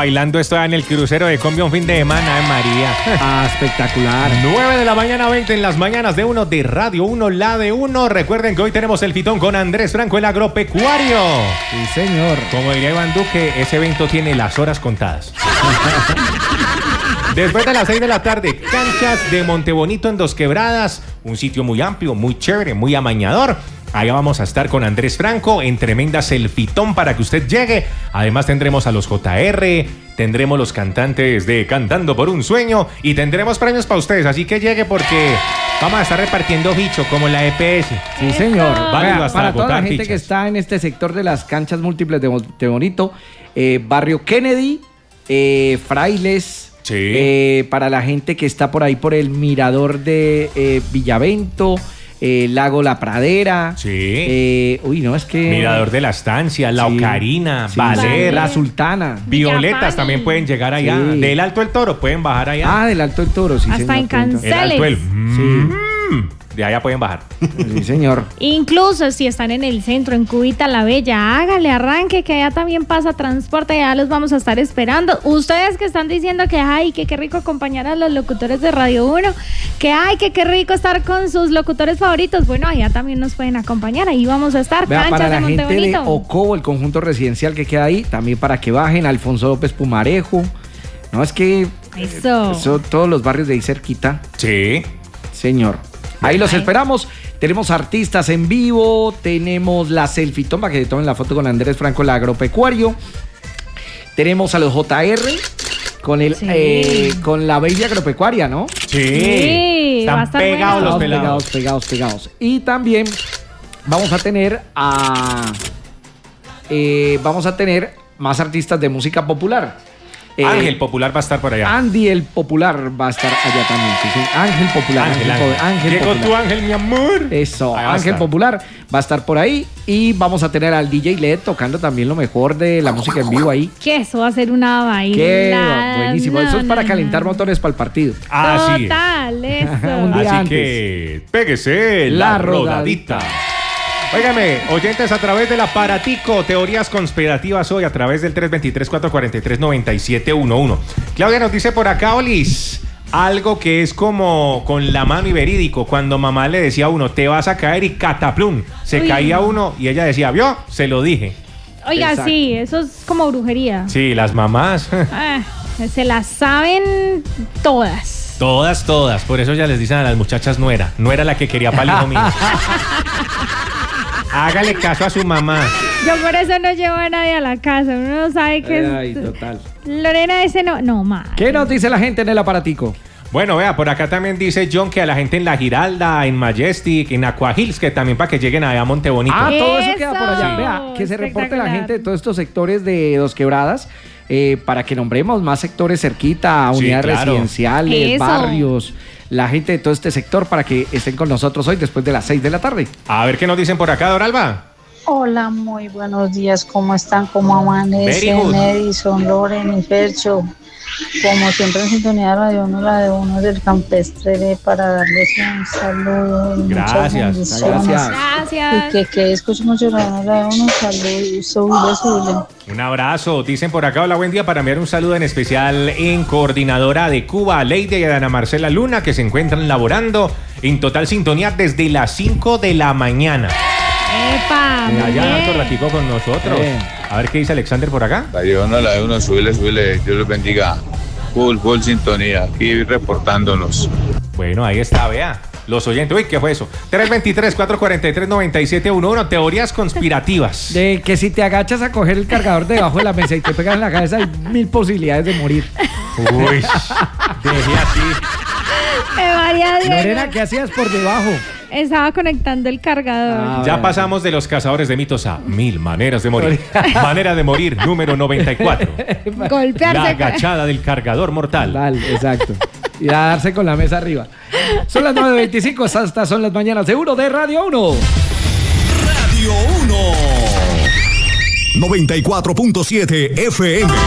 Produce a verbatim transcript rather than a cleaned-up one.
bailando esto en el crucero de Combia un fin de semana, ¿eh, María? Ah, espectacular. nueve de la mañana, veinte en las mañanas de uno de Radio uno, la de uno. Recuerden que hoy tenemos el fitón con Andrés Franco, el agropecuario. Sí, señor. Como diría Iván Duque, ese evento tiene las horas contadas. Después de las seis de la tarde, canchas de Montebonito en Dos Quebradas. Un sitio muy amplio, muy chévere, muy amañador. Allá vamos a estar con Andrés Franco en tremenda selfitón para que usted llegue. Además tendremos a los J R, tendremos los cantantes de Cantando por un Sueño y tendremos premios para ustedes. Así que llegue porque vamos a estar repartiendo bicho como la E P S. Sí, señor. Válido Vea, hasta para toda la agotar gente fichas. que está en este sector de las canchas múltiples de Montebonito, eh, Barrio Kennedy, eh, Frailes, Sí. eh, para la gente que está por ahí por el mirador de eh, Villavento, eh, Lago La Pradera. Sí. Eh, uy, no, es que... Mirador de la Estancia, La Sí. Ocarina, Sí, Valer, La Sultana. Violetas Villafani. también pueden llegar allá. Sí. Del Alto el Toro pueden bajar allá. Ah, del Alto el Toro, sí, Hasta señor. en punto. Cancún. El Alto el... Sí. Mm, de allá pueden bajar. Sí, señor. Incluso si están en el centro, en Cubita la Bella, hágale arranque, que allá también pasa transporte, ya los vamos a estar esperando. Ustedes que están diciendo que ay, que qué rico acompañar a los locutores de Radio uno, que ay, que qué rico estar con sus locutores favoritos, bueno, allá también nos pueden acompañar, ahí vamos a estar. Vea, Canchas para de la gente de Montebonito. Ocobo, el conjunto residencial que queda ahí, también para que bajen, Alfonso López Pumarejo. No, es que eh, Eso. son todos los barrios de ahí cerquita, Sí. señor. Ahí los Ay. esperamos. Tenemos artistas en vivo, tenemos la selfitón para que se tomen la foto con Andrés Franco, el agropecuario. Tenemos a los J R con el Sí. eh, con la Baby Agropecuaria, ¿no? Sí. Sí, va a Están estar pegados bueno. los pegados, pelados. pegados, pegados, pegados. Y también vamos a tener a eh, vamos a tener más artistas de música popular. Eh, Ángel Popular va a estar por allá. Andy el Popular va a estar allá también. Sí, sí. Ángel Popular. Ángel, Ángel, Ángel. Ángel Llegó Popular. tu ángel, mi amor. Eso, Ahí va a Ángel estar. Popular va a estar por ahí. Y vamos a tener al D J L E D tocando también lo mejor de la música en vivo ahí. Que eso va a ser una baila. Qué buenísimo. Eso es para no, calentar no. motores para el partido. Así es. Total, eso. Un día Así antes. que péguese la, La rodadita. rodadita. Óigame, oyentes a través del aparatico, teorías conspirativas hoy a través del tres dos tres, cuatro cuatro tres, nueve siete uno uno. Claudia nos dice por acá, Olis, algo que es como con la mano y verídico, cuando mamá le decía a uno, te vas a caer y cataplum, se Uy. caía uno y ella decía, ¿vio? Se lo dije. Oiga, Exacto. sí, eso es como brujería. Sí, las mamás, Ah, se las saben todas. todas, todas, por eso ya les dicen a las muchachas no era, no era la que quería para el hijo mío. Hágale caso a su mamá. Yo por eso no llevo a nadie a la casa. Uno no sabe que Ay, es... total. Lorena ese no... No, ma. ¿Qué nos dice la gente en el aparatico? Bueno, vea, por acá también dice John que a la gente en La Giralda, en Majestic, en Aqua Hills, que también para que lleguen allá a Montebonito. Ah, todo eso Eso. queda por allá. Vea, que se reporte la gente de todos estos sectores de Dos Quebradas eh, para que nombremos más sectores cerquita, Sí, unidades claro. residenciales, Eso. barrios, la gente de todo este sector para que estén con nosotros hoy después de las seis de la tarde. A ver qué nos dicen por acá, Doralba. Hola, muy buenos días. ¿Cómo están? ¿Cómo Very amanecen? good. Edison, Loren y Fercho. Como siempre en sintonía de Radio uno, la de uno del campestre, de- para darles un saludo y muchas Gracias, bendiciones. gracias. Y Gracias. que, que escuchen mucho la de uno, la de uno, saludos, subile, subile. Un abrazo. Dicen por acá, hola, buen día, para enviar un saludo en especial en coordinadora de Cuba, Lady y a Ana Marcela Luna, que se encuentran laborando en total sintonía desde las cinco de la mañana. Epa, muy Allá bien. harto ratico con nosotros. Bien. A ver qué dice Alexander por acá. La de uno, la de uno, subile, subile. Dios les bendiga. Full, full sintonía. Aquí reportándonos. Bueno, ahí está, vea. Los oyentes. Uy, ¿qué fue eso? tres dos tres, cuatro cuatro tres, nueve siete uno uno. Teorías conspirativas. De que si te agachas a coger el cargador debajo de la mesa y te pegas en la cabeza, hay mil posibilidades de morir. Uy, dejé así. Eh, María Diego. Lorena, ¿qué hacías por debajo? Estaba conectando el cargador. Ah, Ya bueno. pasamos de los cazadores de mitos a mil maneras de morir. Manera de morir número noventa y cuatro. Golpearse. La agachada del cargador mortal. Dale, exacto. Y a darse con la mesa arriba. Son las nueve veinticinco, estas son las mañanas de uno de Radio uno. Radio uno. noventa y cuatro punto siete F M.